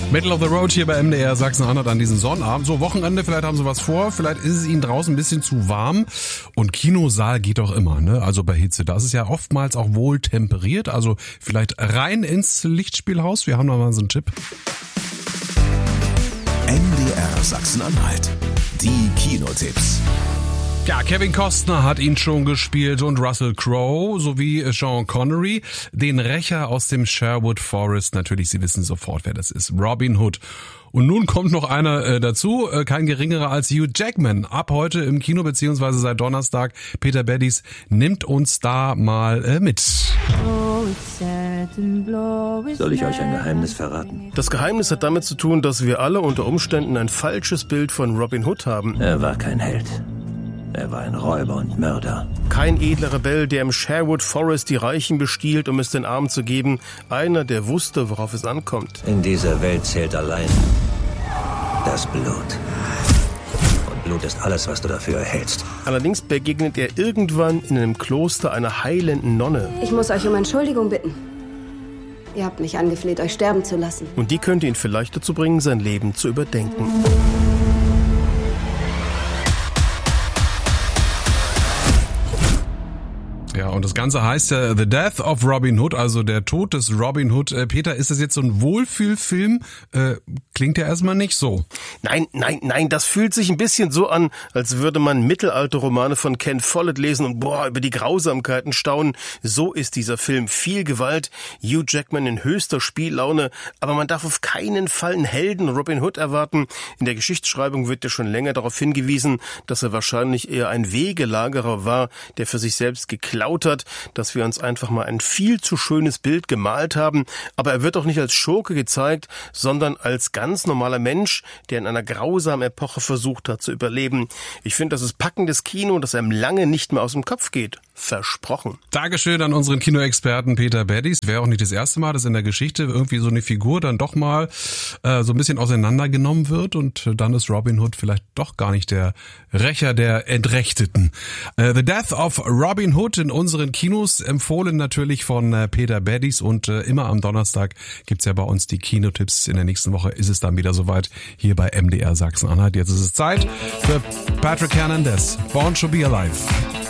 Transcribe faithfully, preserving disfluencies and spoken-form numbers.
Middle of the Road hier bei M D R Sachsen-Anhalt an diesem Sonnabend. So, Wochenende, vielleicht haben Sie was vor, vielleicht ist es Ihnen draußen ein bisschen zu warm. Und Kinosaal geht doch immer, ne? Also bei Hitze. Das ist ja oftmals auch wohl temperiert. Also vielleicht rein ins Lichtspielhaus. Wir haben noch mal so einen Tipp. M D R Sachsen-Anhalt. Die Kinotipps. Ja, Kevin Costner hat ihn schon gespielt und Russell Crowe sowie Sean Connery, den Rächer aus dem Sherwood Forest. Natürlich, Sie wissen sofort, wer das ist. Robin Hood. Und nun kommt noch einer äh, dazu, äh, kein geringerer als Hugh Jackman. Ab heute im Kino beziehungsweise seit Donnerstag. Peter Beddies nimmt uns da mal äh, mit. Soll ich euch ein Geheimnis verraten? Das Geheimnis hat damit zu tun, dass wir alle unter Umständen ein falsches Bild von Robin Hood haben. Er war kein Held. Er war ein Räuber und Mörder. Kein edler Rebell, der im Sherwood Forest die Reichen bestiehlt, um es den Armen zu geben. Einer, der wusste, worauf es ankommt. In dieser Welt zählt allein das Blut. Und Blut ist alles, was du dafür erhältst. Allerdings begegnet er irgendwann in einem Kloster einer heilenden Nonne. Ich muss euch um Entschuldigung bitten. Ihr habt mich angefleht, euch sterben zu lassen. Und die könnte ihn vielleicht dazu bringen, sein Leben zu überdenken. Ja, und das Ganze heißt ja The Death of Robin Hood, also der Tod des Robin Hood. Äh, Peter, ist das jetzt so ein Wohlfühlfilm? Äh, klingt ja erstmal nicht so. Nein, nein, nein, das fühlt sich ein bisschen so an, als würde man Mittelalterromane von Ken Follett lesen und boah, über die Grausamkeiten staunen. So ist dieser Film. Viel Gewalt, Hugh Jackman in höchster Spiellaune, aber man darf auf keinen Fall einen Helden Robin Hood erwarten. In der Geschichtsschreibung wird ja schon länger darauf hingewiesen, dass er wahrscheinlich eher ein Wegelagerer war, der für sich selbst geklaut hat, dass wir uns einfach mal ein viel zu schönes Bild gemalt haben. Aber er wird auch nicht als Schurke gezeigt, sondern als ganz normaler Mensch, der in einer grausamen Epoche versucht hat zu überleben. Ich finde, das ist packendes Kino, das einem lange nicht mehr aus dem Kopf geht. Versprochen. Dankeschön an unseren Kinoexperten Peter Beddies. Wäre auch nicht das erste Mal, dass in der Geschichte irgendwie so eine Figur dann doch mal äh, so ein bisschen auseinandergenommen wird und dann ist Robin Hood vielleicht doch gar nicht der Rächer der Entrechteten. Äh, The Death of Robin Hood in unseren Kinos, empfohlen natürlich von äh, Peter Beddies und äh, immer am Donnerstag gibt's ja bei uns die Kinotipps. In der nächsten Woche ist es dann wieder soweit hier bei M D R Sachsen-Anhalt. Jetzt ist es Zeit für Patrick Hernandez, Born to be Alive.